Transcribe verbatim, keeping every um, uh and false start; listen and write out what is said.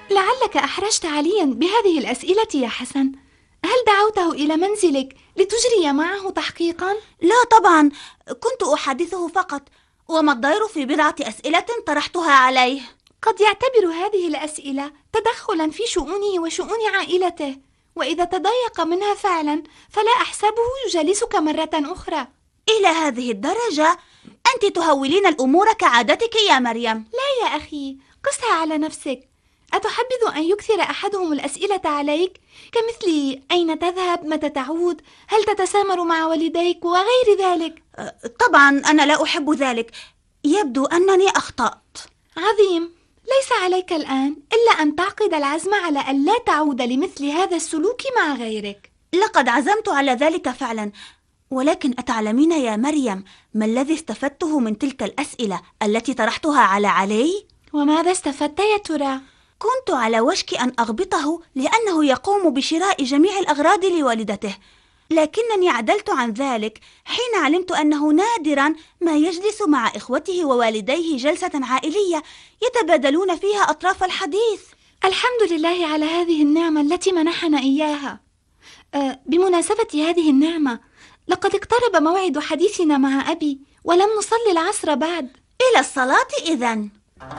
لعلك أحرجت عليا بهذه الأسئلة يا حسن. هل دعوته إلى منزلك لتجري معه تحقيقا؟ لا طبعا، كنت أحدثه فقط، وما الضير في بضعة أسئلة طرحتها عليه. قد يعتبر هذه الأسئلة تدخلا في شؤونه وشؤون عائلته، وإذا تضايق منها فعلا فلا أحسبه يجالسك مرة أخرى. إلى هذه الدرجة؟ أنت تهولين الأمور كعادتك يا مريم. لا يا أخي، قسها على نفسك. أتحبذ أن يكثر أحدهم الأسئلة عليك كمثل أين تذهب، متى تعود، هل تتسامر مع والديك وغير ذلك؟ طبعا أنا لا أحب ذلك، يبدو أنني أخطأت. عظيم، ليس عليك الآن إلا أن تعقد العزم على أن لا تعود لمثل هذا السلوك مع غيرك. لقد عزمت على ذلك فعلا، ولكن أتعلمين يا مريم ما الذي استفدته من تلك الأسئلة التي طرحتها على علي؟ وماذا استفدت يا ترى؟ كنت على وشك أن أغبطه لأنه يقوم بشراء جميع الأغراض لوالدته، لكنني عدلت عن ذلك حين علمت أنه نادرا ما يجلس مع إخوته ووالديه جلسة عائلية يتبادلون فيها أطراف الحديث. الحمد لله على هذه النعمة التي منحنا إياها. أه بمناسبة هذه النعمة، لقد اقترب موعد حديثنا مع أبي ولم نصلي العصر بعد. إلى الصلاة إذن.